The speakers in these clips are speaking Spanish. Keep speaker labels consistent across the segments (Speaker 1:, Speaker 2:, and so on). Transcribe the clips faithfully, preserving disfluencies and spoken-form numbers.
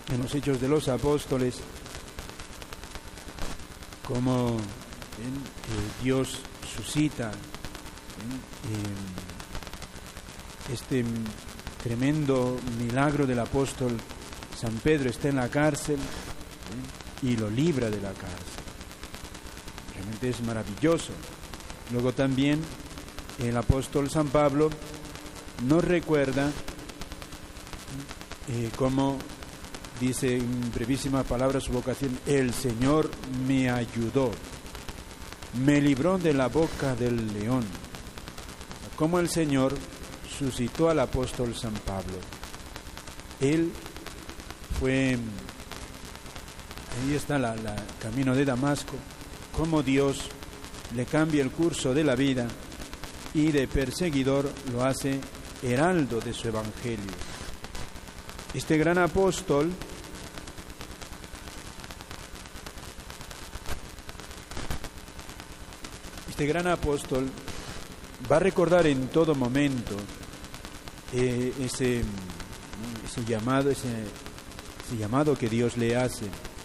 Speaker 1: en los Hechos de los Apóstoles cómo ¿eh? eh, Dios suscita ¿eh? Eh, este tremendo milagro del apóstol San Pedro. Está en la cárcel ¿eh? y lo libra de la cárcel. Realmente es maravilloso. Luego también el apóstol San Pablo nos recuerda eh, cómo dice en brevísimas palabras su vocación: el Señor me ayudó, me libró de la boca del león. Cómo el Señor suscitó al apóstol San Pablo. Él fue, ahí está la, la camino de Damasco, cómo Dios le cambia el curso de la vida y de perseguidor lo hace heraldo de su evangelio. Este gran apóstol este gran apóstol va a recordar en todo momento eh, ese, ese llamado ese, ese llamado que Dios le hace,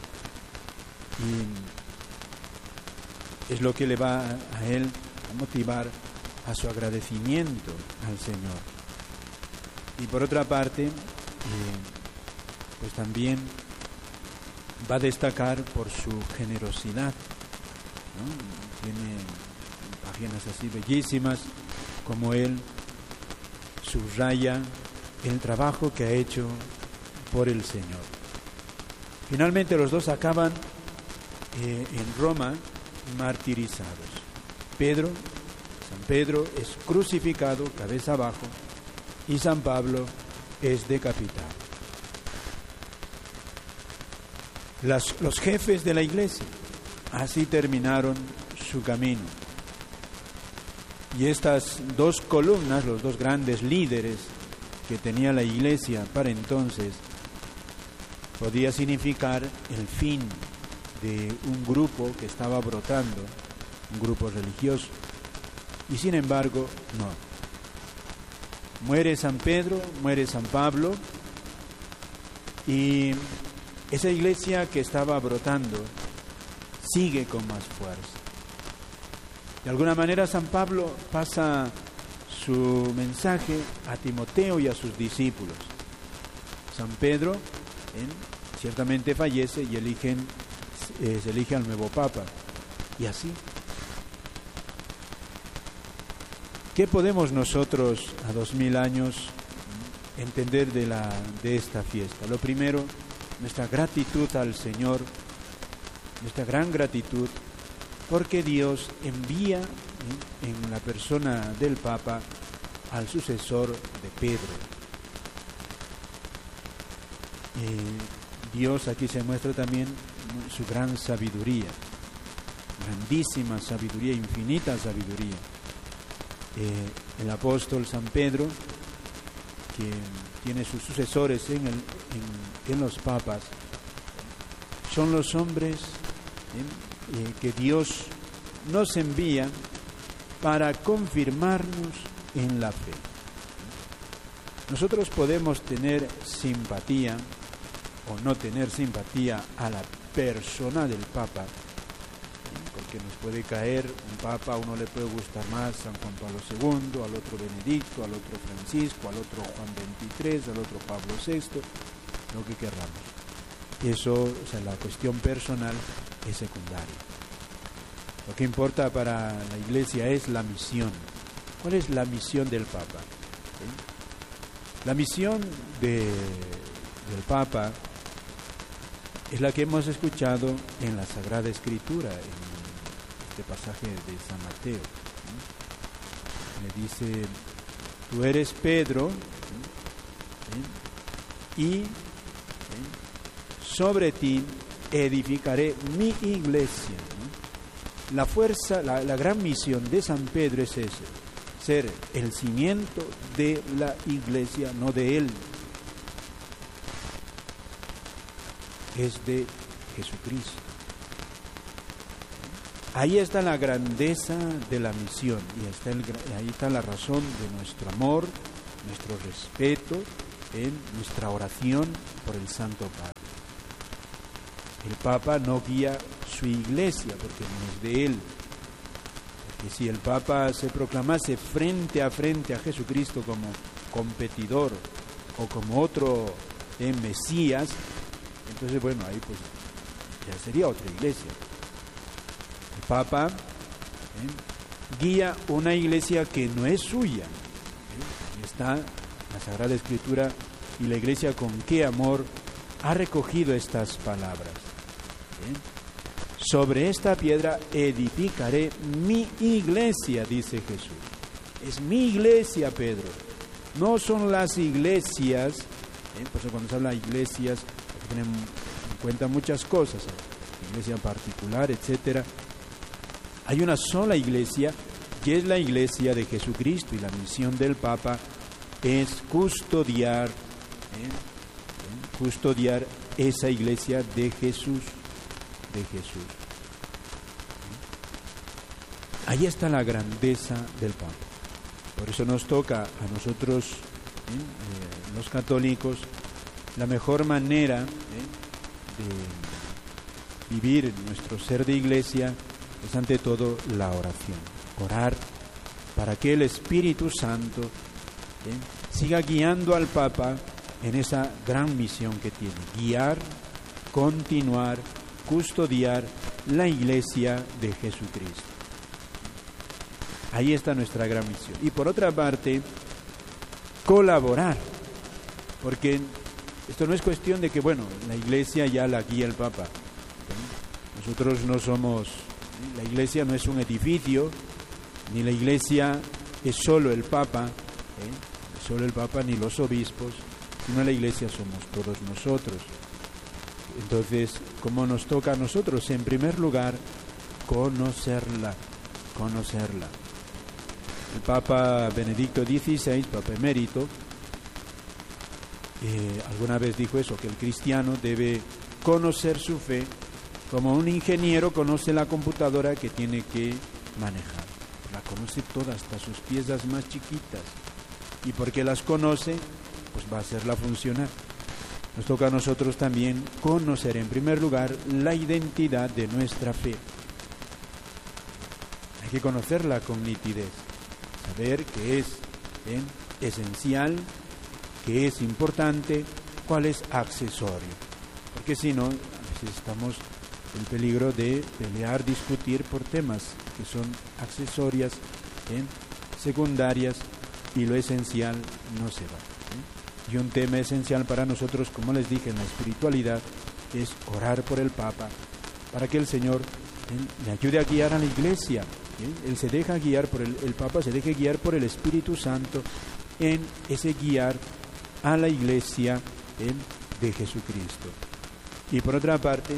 Speaker 1: y es lo que le va a, a él a motivar a su agradecimiento al Señor. Y por otra parte, eh, pues también va a destacar por su generosidad, ¿no? Tiene páginas así bellísimas como él subraya el trabajo que ha hecho por el Señor. Finalmente los dos acaban eh, en Roma martirizados. Pedro, San Pedro es crucificado cabeza abajo y San Pablo es decapitado. Las, los jefes de la iglesia así terminaron su camino. Y estas dos columnas, los dos grandes líderes que tenía la iglesia para entonces, podía significar el fin de un grupo que estaba brotando, un grupo religioso. Y sin embargo, no. Muere San Pedro, muere San Pablo, y esa iglesia que estaba brotando sigue con más fuerza. De alguna manera San Pablo pasa su mensaje a Timoteo y a sus discípulos. San Pedro ¿eh? ciertamente fallece y eligen, eh, se elige al nuevo Papa. Y así. ¿Qué podemos nosotros a dos mil años entender de, la, de esta fiesta? Lo primero, nuestra gratitud al Señor, nuestra gran gratitud, porque Dios envía ¿eh? en la persona del Papa al sucesor de Pedro. Eh, Dios aquí se muestra también su gran sabiduría, grandísima sabiduría, infinita sabiduría. Eh, el apóstol San Pedro, que tiene sus sucesores en, el, en, en los papas, son los hombres ¿eh? Eh, que Dios nos envía para confirmarnos en la fe. Nosotros podemos tener simpatía o no tener simpatía a la persona del Papa, porque nos puede caer un Papa, a uno le puede gustar más San Juan Pablo segundo, al otro Benedicto, al otro Francisco, al otro Juan veintitrés, al otro Pablo sexto, lo que querramos. Eso, o sea, la cuestión personal es secundaria. Lo que importa para la Iglesia es la misión. ¿Cuál es la misión del Papa? ¿Sí? La misión de, del Papa es la que hemos escuchado en la Sagrada Escritura, en este pasaje de San Mateo. ¿Sí? Le dice: tú eres Pedro, ¿sí? y ¿sí? sobre ti edificaré mi iglesia. ¿Sí? La fuerza, la, la gran misión de San Pedro es ese, ser el cimiento de la iglesia, no de él, es de Jesucristo. Ahí está la grandeza de la misión y está el, ahí está la razón de nuestro amor, nuestro respeto en nuestra oración por el Santo Padre. El Papa no guía su iglesia porque no es de él. Porque si el Papa se proclamase frente a frente a Jesucristo como competidor o como otro eh, Mesías, entonces bueno, ahí pues ya sería otra iglesia. El Papa eh, guía una iglesia que no es suya. ¿eh? Ahí está la Sagrada Escritura y la iglesia con qué amor ha recogido estas palabras. ¿eh? Sobre esta piedra edificaré mi iglesia, dice Jesús. Es mi iglesia, Pedro. No son las iglesias, ¿eh? por eso cuando se habla de iglesias hay que tener en cuenta muchas cosas, ¿eh? iglesia particular, etcétera. Hay una sola iglesia, que es la iglesia de Jesucristo, y la misión del Papa es custodiar, ¿eh? ¿eh? custodiar esa iglesia de Jesús, de Jesús. Ahí está la grandeza del Papa. Por eso nos toca a nosotros, ¿eh? Eh, los católicos, la mejor manera ¿eh? de vivir nuestro ser de iglesia es ante todo la oración. Orar para que el Espíritu Santo ¿eh? siga guiando al Papa en esa gran misión que tiene: guiar, continuar, custodiar la iglesia de Jesucristo. Ahí está nuestra gran misión. Y por otra parte, colaborar, porque esto no es cuestión de que, bueno, la iglesia ya la guía el Papa. Nosotros no somos, la iglesia no es un edificio, ni la iglesia es solo el Papa, ¿eh? solo el Papa ni los obispos, sino la iglesia somos todos nosotros. Entonces, como nos toca a nosotros, en primer lugar, conocerla, conocerla. El Papa Benedicto dieciséis, Papa emérito, eh, alguna vez dijo eso, que el cristiano debe conocer su fe como un ingeniero conoce la computadora que tiene que manejar. La conoce toda, hasta sus piezas más chiquitas. Y porque las conoce, pues va a hacerla funcionar. Nos toca a nosotros también conocer, en primer lugar, la identidad de nuestra fe. Hay que conocerla con nitidez. Saber qué es ¿eh? esencial, qué es importante, cuál es accesorio. Porque si no, a veces estamos en peligro de pelear, discutir por temas que son accesorias, ¿eh? secundarias, y lo esencial no se va. ¿eh? Y un tema esencial para nosotros, como les dije, en la espiritualidad, es orar por el Papa, para que el Señor ¿eh? le ayude a guiar a la Iglesia. ¿eh? Él se deja guiar por el, el Papa se deja guiar por el Espíritu Santo en ese guiar a la Iglesia ¿eh? de Jesucristo. Y por otra parte,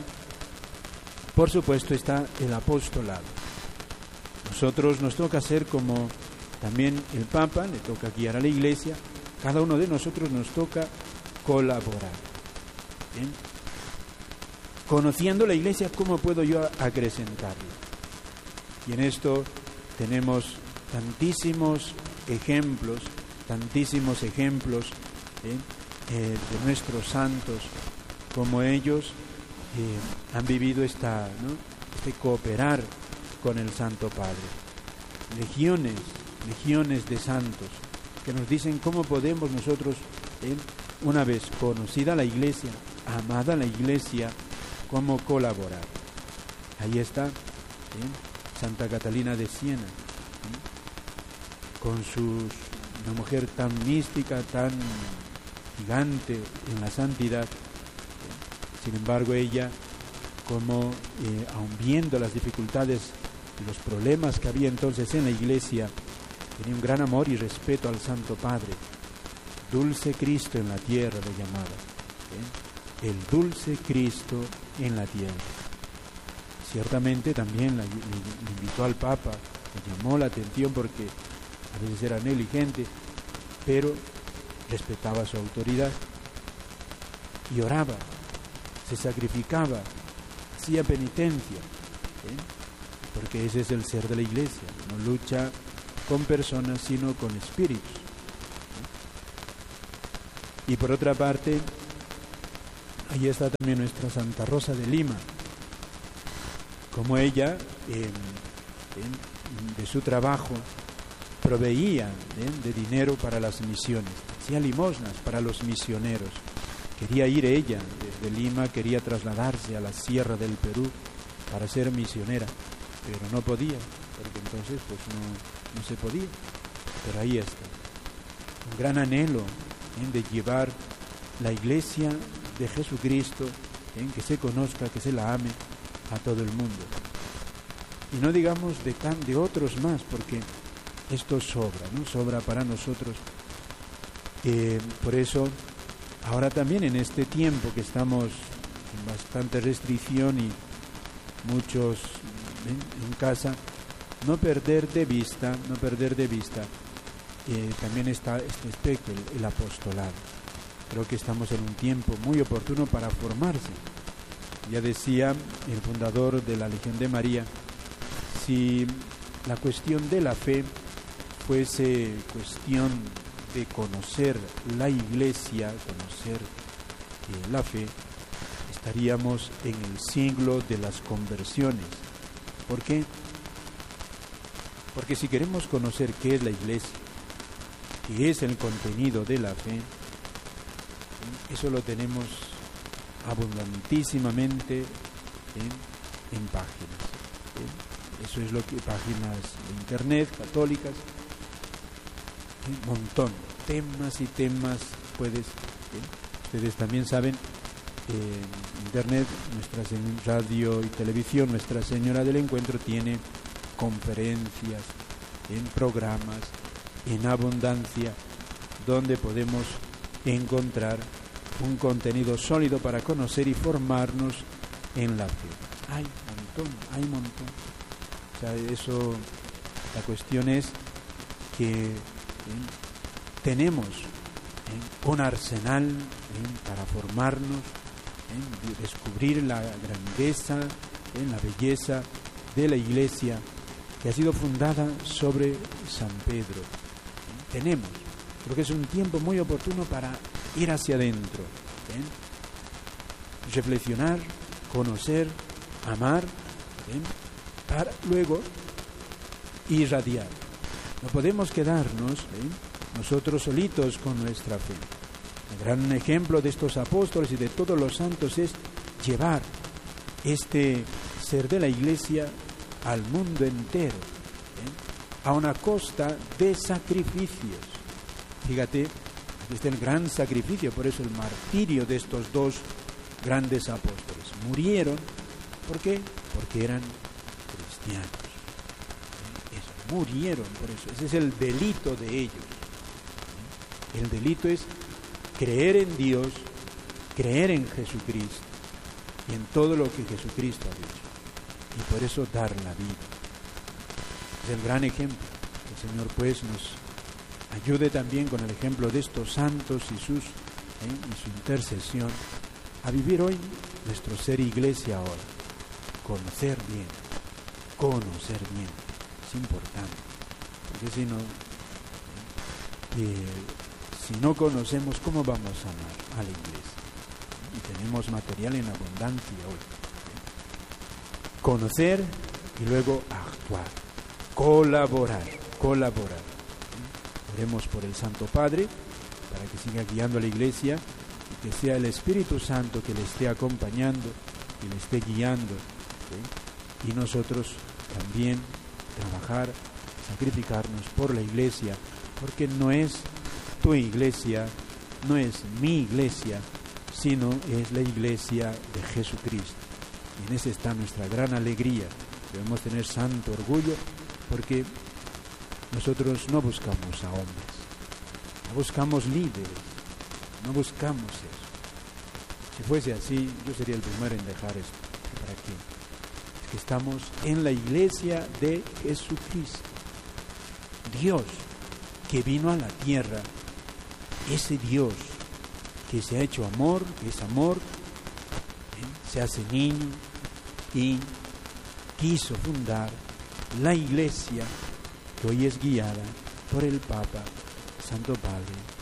Speaker 1: por supuesto, está el apostolado. Nosotros nos toca ser como también el Papa, le toca guiar a la Iglesia. Cada uno de nosotros nos toca colaborar. ¿Bien? Conociendo la Iglesia, ¿cómo puedo yo acrecentarla? Y en esto tenemos tantísimos ejemplos, tantísimos ejemplos ¿eh? Eh, de nuestros santos, como ellos eh, han vivido esta, ¿no? este cooperar con el Santo Padre. Legiones, legiones de santos que nos dicen cómo podemos nosotros, ¿eh? una vez conocida la Iglesia, amada la Iglesia, cómo colaborar. Ahí está ¿eh? Santa Catalina de Siena, ¿eh? con sus, una mujer tan mística, tan gigante en la santidad. ¿eh? Sin embargo, ella, como eh, aun viendo las dificultades y los problemas que había entonces en la Iglesia, tenía un gran amor y respeto al Santo Padre. Dulce Cristo en la tierra le llamaba. ¿eh? El dulce Cristo en la tierra. Ciertamente también la, le, le invitó al Papa, le llamó la atención porque a veces era negligente, pero respetaba su autoridad y oraba, se sacrificaba, hacía penitencia, ¿eh? porque ese es el ser de la Iglesia, no lucha con personas sino con espíritus. Y por otra parte, ahí está también nuestra Santa Rosa de Lima, como ella, eh, eh, de su trabajo, proveía eh, de dinero para las misiones, hacía limosnas para los misioneros. Quería ir ella desde Lima, quería trasladarse a la sierra del Perú para ser misionera, pero no podía, porque entonces pues no, no se podía. Pero ahí está, un gran anhelo ¿eh? de llevar la iglesia de Jesucristo, ¿eh? que se conozca, que se la ame a todo el mundo. Y no digamos de, tan, de otros más, porque esto sobra, ¿no? Sobra para nosotros. Eh, por eso, ahora también en este tiempo que estamos en bastante restricción y muchos en, en casa, no perder de vista, no perder de vista eh, también está este aspecto, el, el apostolado. Creo que estamos en un tiempo muy oportuno para formarse. Ya decía el fundador de la Legión de María, si la cuestión de la fe fuese cuestión de conocer la Iglesia, conocer eh, la fe, estaríamos en el siglo de las conversiones. ¿Por qué? Porque si queremos conocer qué es la Iglesia, qué es el contenido de la fe, eso lo tenemos abundantísimamente en, en páginas. ¿eh? Eso es lo que páginas de internet, católicas, un montón, temas y temas puedes. ¿eh? Ustedes también saben, en internet, nuestra radio y televisión, Nuestra Señora del Encuentro tiene conferencias, en programas, en abundancia, donde podemos encontrar un contenido sólido para conocer y formarnos en la fe. Hay un montón, hay un montón. O sea, eso, la cuestión es que ¿eh? tenemos ¿eh? un arsenal ¿eh? para formarnos, ¿eh? descubrir la grandeza, ¿eh? la belleza de la Iglesia que ha sido fundada sobre San Pedro. ¿eh? Tenemos, creo que es un tiempo muy oportuno para ir hacia adentro, ¿eh? reflexionar, conocer, amar, ¿eh? para luego irradiar. No podemos quedarnos ¿eh? nosotros solitos con nuestra fe. El gran ejemplo de estos apóstoles y de todos los santos es llevar este ser de la Iglesia al mundo entero, ¿eh? a una costa de sacrificios. Fíjate, aquí está el gran sacrificio, por eso el martirio de estos dos grandes apóstoles. Murieron, ¿por qué? Porque eran cristianos. Eso, murieron por eso. Ese es el delito de ellos. El delito es creer en Dios, creer en Jesucristo y en todo lo que Jesucristo ha dicho. Y por eso dar la vida. Es el gran ejemplo. El Señor pues nos ayude también con el ejemplo de estos santos y sus ¿eh? y su intercesión a vivir hoy nuestro ser iglesia ahora. Conocer bien, conocer bien, es importante, porque si no, eh, si no conocemos, ¿cómo vamos a amar a la iglesia? Y tenemos material en abundancia hoy. Conocer y luego actuar, colaborar, colaborar. Oremos por el Santo Padre, para que siga guiando a la Iglesia y que sea el Espíritu Santo que le esté acompañando y le esté guiando. ¿sí? Y nosotros también trabajar, sacrificarnos por la Iglesia, porque no es tu Iglesia, no es mi Iglesia, sino es la Iglesia de Jesucristo. Y en esa está nuestra gran alegría. Debemos tener santo orgullo, porque nosotros no buscamos a hombres, no buscamos líderes, no buscamos eso. Si fuese así, yo sería el primero en dejar esto. ¿Para qué? Es que estamos en la Iglesia de Jesucristo. Dios que vino a la tierra, ese Dios que se ha hecho amor, que es amor, ¿eh? se hace niño y quiso fundar la Iglesia que hoy es guiada por el Papa, Santo Padre